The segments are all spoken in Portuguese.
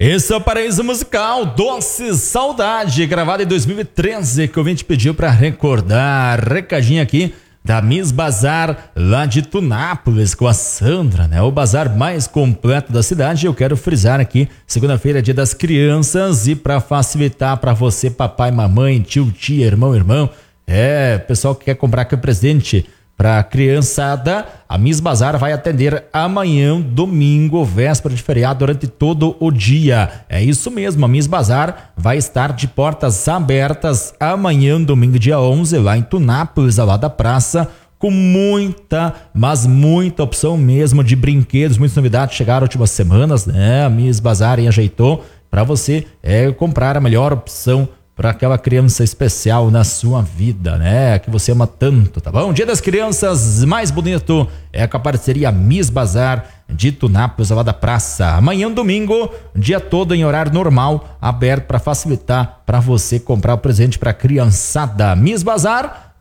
Esse é o Paraíso Musical Doce Saudade, gravado em 2013, que o ouvinte pediu para recordar. Recadinho aqui da Miss Bazar, lá de Tunápolis, com a Sandra, né? O bazar mais completo da cidade. Eu quero frisar aqui, segunda-feira é dia das crianças, e para facilitar para você, papai, mamãe, tio, tia, irmão, pessoal que quer comprar aqui presente para criançada, a Miss Bazar vai atender amanhã, domingo, véspera de feriado, durante todo o dia. É isso mesmo, a Miss Bazar vai estar de portas abertas amanhã, domingo, dia 11, lá em Tunápolis, ao lado da praça, com muita, mas muita opção mesmo de brinquedos, muitas novidades chegaram últimas semanas, né? A Miss Bazar ajeitou para você comprar a melhor opção para aquela criança especial na sua vida, né? Que você ama tanto, tá bom? Dia das Crianças mais bonito é com a parceria Miss Bazar de Tunápolis, lá da praça. Amanhã, domingo, dia todo em horário normal, aberto para facilitar para você comprar o presente para a criançada. Miss Bazar,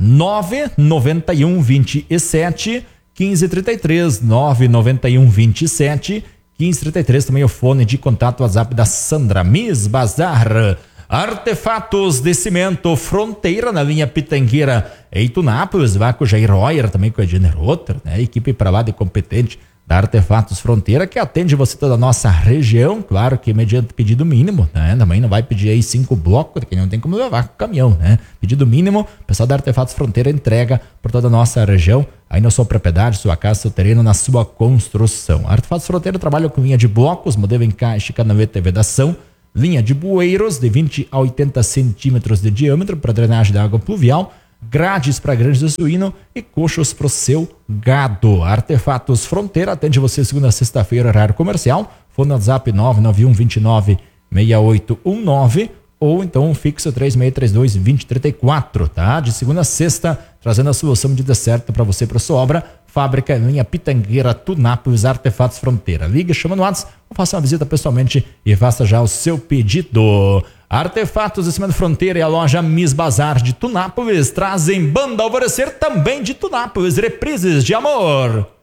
991 27 1533, 991 27 1533, também o fone de contato WhatsApp da Sandra. Miss Bazar. Artefatos de Cimento Fronteira, na linha Pitangueira em Tunápolis, vai com o Jair Royer, também com a Edner Rotter, né? Equipe para lá de competente da Artefatos Fronteira, que atende você toda a nossa região, claro que mediante pedido mínimo, né? Também não vai pedir aí 5 blocos, que não tem como levar com o caminhão, né? Pedido mínimo, o pessoal da Artefatos Fronteira entrega por toda a nossa região, aí na sua propriedade, sua casa, seu terreno, na sua construção. Artefatos Fronteira trabalha com linha de blocos, modelo encaixe, canaveta e vedação, linha de bueiros de 20 a 80 centímetros de diâmetro para drenagem da água pluvial, grades para grandes de suíno e coxos para o seu gado. Artefatos Fronteira atende você segunda a sexta-feira, horário comercial, fone no WhatsApp 991 29 6819 ou então fixo 3632 2034, tá? De segunda a sexta, trazendo a solução de dar certo para você, para sua obra. Fábrica linha Pitangueira, Tunápolis, Artefatos Fronteira. Liga, chama no WhatsApp ou faça uma visita pessoalmente e faça já o seu pedido. Artefatos de Cimento Fronteira e a loja Miss Bazar de Tunápolis trazem Banda Alvorecer também de Tunápolis, Reprises de Amor.